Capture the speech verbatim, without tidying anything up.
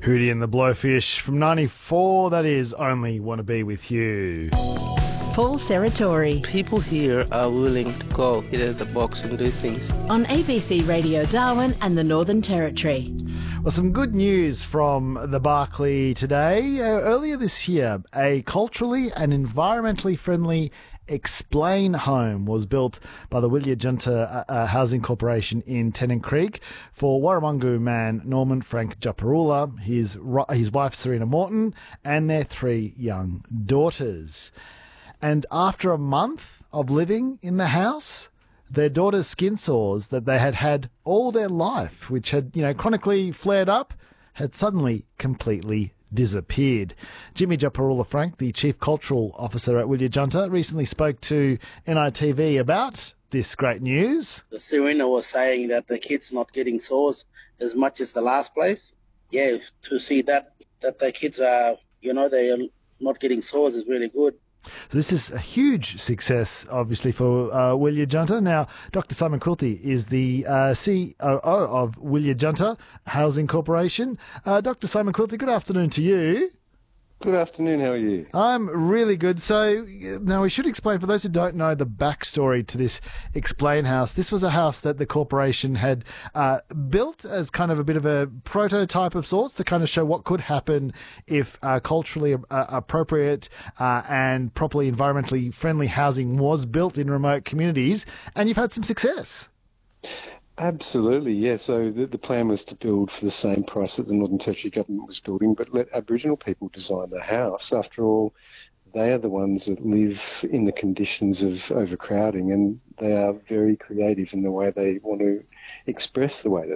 Hootie and the Blowfish from ninety-four, that is Only Want to Be With You. Paul Serratori. People here are willing to go out of the box and do things. On A B C Radio Darwin and the Northern Territory. Well, some good news from the Barkly today. Uh, earlier this year, a culturally and environmentally friendly Explain home was built by the Williajunta uh, Housing Corporation in Tennant Creek for Warramungu man Norman Frank Japarula, his, his wife Serena Morton, and their three young daughters. And after a month of living in the house, their daughter's skin sores that they had had all their life, which had, you know, chronically flared up, had suddenly completely disappeared. Jimmy Japarula Frank, the Chief Cultural Officer at Williajunta, recently spoke to N I T V about this great news. Serena was saying that the kid's not getting sores as much as the last place. Yeah, to see that, that the kids are, you know, they are not getting sores is really good. So this is a huge success, obviously, for uh, Williajunta. Now, Doctor Simon Quilty is the uh, C O O of Williajunta Housing Corporation. Uh, Doctor Simon Quilty, good afternoon to you. Good afternoon, how are you? I'm really good. So now we should explain, for those who don't know the backstory to this Explain house, this was a house that the corporation had uh, built as kind of a bit of a prototype of sorts to kind of show what could happen if uh, culturally uh, appropriate uh, and properly environmentally friendly housing was built in remote communities, and you've had some success. Absolutely, yeah. So the, the plan was to build for the same price that the Northern Territory government was building, but let Aboriginal people design the house. After all, they are the ones that live in the conditions of overcrowding, and they are very creative in the way they want to express the way that